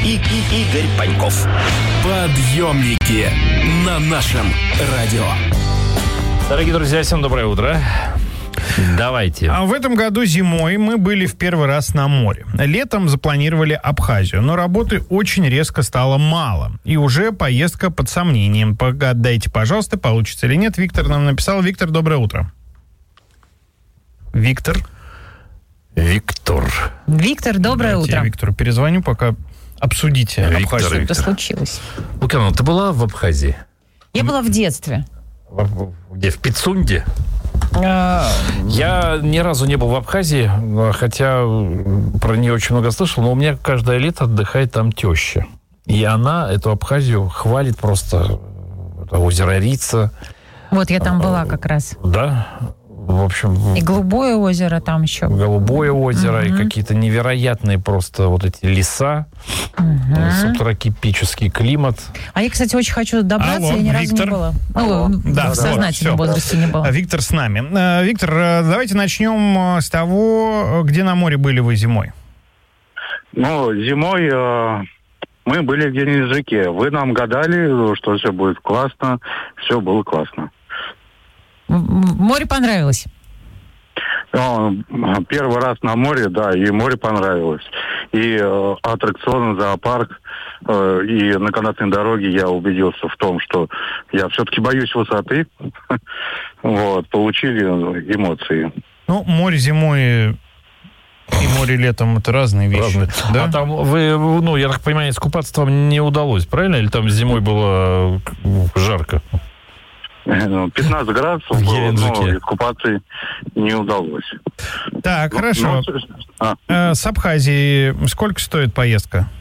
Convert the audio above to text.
Игорь Паньков. Подъемники на нашем радио. Дорогие друзья, всем доброе утро. Давайте. А в этом году зимой мы были в первый раз на море. Летом запланировали Абхазию, но работы очень резко стало мало. И уже поездка под сомнением. Погадайте, пожалуйста, получится или нет. Виктор нам написал. Виктор, доброе утро. Виктор, Давайте Давайте доброе утро. я Виктору перезвоню, пока обсудите Абхазию. Что случилось? Лукьяновна, ты была в Абхазии? Я была в детстве. Где? В Пицунде? Я ни разу не был в Абхазии, хотя про нее очень много слышал, но у меня каждое лето отдыхает там теща. И она эту Абхазию хвалит просто. Озеро Рица. Вот я там была как раз. Да? В общем... И Голубое озеро там еще. Голубое озеро, и какие-то невероятные просто вот эти леса, субтропический климат. А я, кстати, очень хочу добраться, Алло, я ни разу Виктор? не была. Да, в сознательном вот, всё. возрасте не была. Виктор с нами. Виктор, давайте начнем с того, где на море были вы зимой. Ну, зимой мы были в Геленджике. Вы нам гадали, что все будет классно. Все было классно. Море понравилось? Первый раз на море, да, и море понравилось. И аттракционы, зоопарк, и на канатной дороге я убедился в том, что я все-таки боюсь высоты. Вот, получили эмоции. Ну, море зимой и море летом — это разные вещи. Разные. Да? А там вы, я так понимаю, искупаться вам не удалось, правильно? Или там зимой было жарко? 15 градусов В было, Геленджике. но искупаться не удалось. Так, хорошо. С Абхазии сколько стоит поездка?